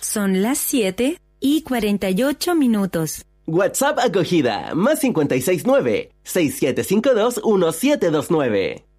Son las 7:48. WhatsApp acogida, +569 6752 1729.